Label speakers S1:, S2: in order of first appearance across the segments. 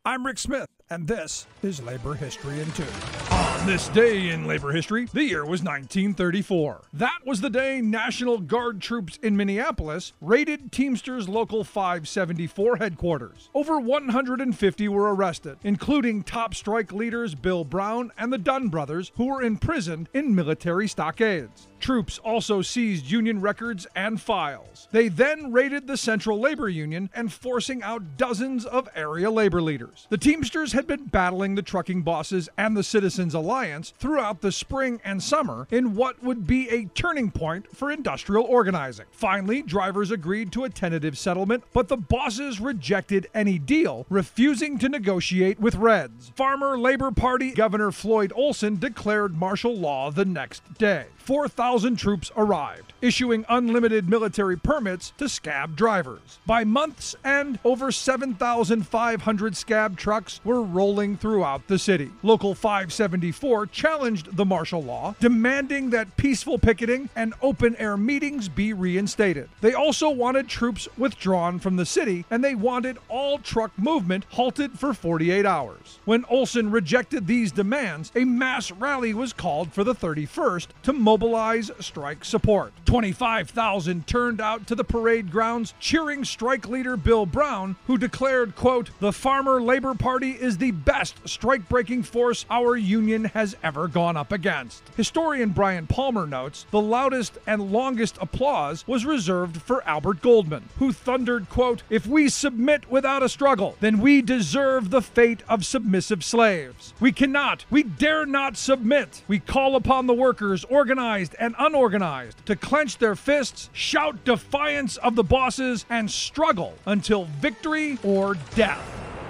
S1: I'm Rick Smith, and this is Labor History in 2. On this day in labor history, the year was 1934. That was the day National Guard troops in Minneapolis raided Teamsters Local 574 headquarters. Over 150 were arrested, including top strike leaders Bill Brown and the Dunn brothers, who were imprisoned in military stockades. Troops also seized union records and files. They then raided the Central Labor Union and forcing out dozens of area labor leaders. The Teamsters had been battling the trucking bosses and the Citizens Alliance throughout the spring and summer in what would be a turning point for industrial organizing. Finally, drivers agreed to a tentative settlement, but the bosses rejected any deal, refusing to negotiate with Reds. Farmer Labor Party Governor Floyd Olson declared martial law the next day. 4,000 troops arrived, issuing unlimited military permits to scab drivers. By month's end, over 7,500 scab trucks were rolling throughout the city. Local 574 challenged the martial law, demanding that peaceful picketing and open-air meetings be reinstated. They also wanted troops withdrawn from the city, and they wanted all truck movement halted for 48 hours. When Olson rejected these demands, a mass rally was called for the 31st to mobilize strike support. 25,000 turned out to the parade grounds cheering strike leader Bill Brown, who declared, quote, "The Farmer Labor Party is the best strike-breaking force our union has ever gone up against." Historian Brian Palmer notes, the loudest and longest applause was reserved for Albert Goldman, who thundered, quote, "If we submit without a struggle, then we deserve the fate of submissive slaves. We cannot, we dare not submit. We call upon the workers, organized and unorganized, to clench their fists, shout defiance of the bosses, and struggle until victory or death."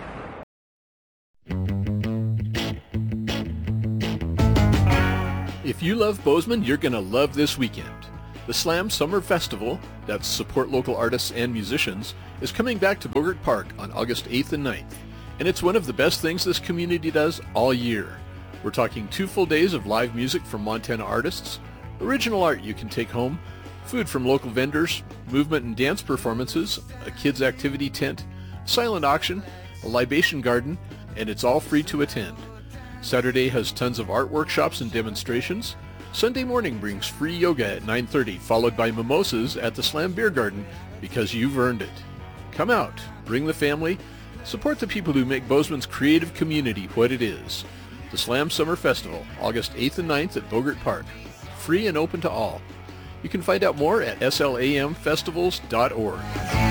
S2: If you love Bozeman, you're going to love this weekend. The Slam Summer Festival, that's support local artists and musicians, is coming back to Bogart Park on August 8th and 9th. And it's one of the best things this community does all year. We're talking 2 full days of live music from Montana artists, original art you can take home, food from local vendors, movement and dance performances, a kids' activity tent, silent auction, a libation garden, and it's all free to attend. Saturday has tons of art workshops and demonstrations. Sunday morning brings free yoga at 9:30, followed by mimosas at the Slam Beer Garden, because you've earned it. Come out, bring the family, support the people who make Bozeman's creative community what it is. The Slam Summer Festival, August 8th and 9th at Bogart Park. Free and open to all. You can find out more at slamfestivals.org.